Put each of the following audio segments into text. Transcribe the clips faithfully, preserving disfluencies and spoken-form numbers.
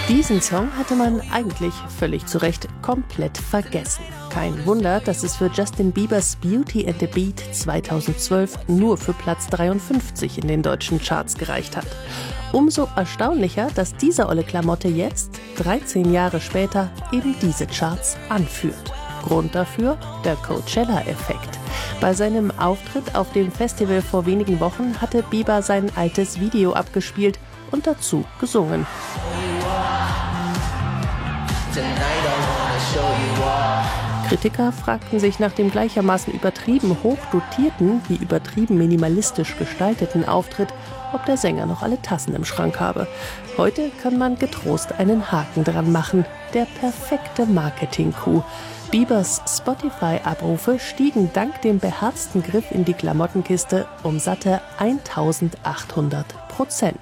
Diesen Song hatte man eigentlich völlig zu Recht komplett vergessen. Kein Wunder, dass es für Justin Biebers Beauty and the Beat zweitausendzwölf nur für Platz dreiundfünfzig in den deutschen Charts gereicht hat. Umso erstaunlicher, dass diese olle Klamotte jetzt, dreizehn Jahre später, eben diese Charts anführt. Grund dafür? Der Coachella-Effekt. Bei seinem Auftritt auf dem Festival vor wenigen Wochen hatte Bieber sein altes Video abgespielt und dazu gesungen. Kritiker fragten sich nach dem gleichermaßen übertrieben hochdotierten wie übertrieben minimalistisch gestalteten Auftritt, ob der Sänger noch alle Tassen im Schrank habe. Heute kann man getrost einen Haken dran machen. Der perfekte Marketing-Coup. Biebers Spotify-Abrufe stiegen dank dem beherzten Griff in die Klamottenkiste um satte eintausendachthundert Prozent.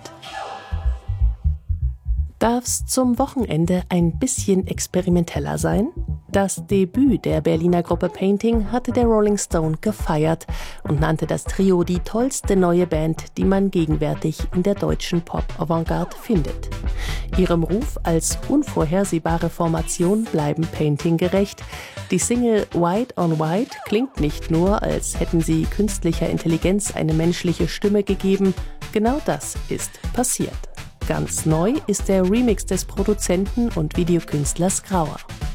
Darf's zum Wochenende ein bisschen experimenteller sein? Das Debüt der Berliner Gruppe Painting hatte der Rolling Stone gefeiert und nannte das Trio die tollste neue Band, die man gegenwärtig in der deutschen Pop-Avantgarde findet. Ihrem Ruf als unvorhersehbare Formation bleiben Painting gerecht. Die Single White on White klingt nicht nur, als hätten sie künstlicher Intelligenz eine menschliche Stimme gegeben. Genau das ist passiert. Ganz neu ist der Remix des Produzenten und Videokünstlers Grauer.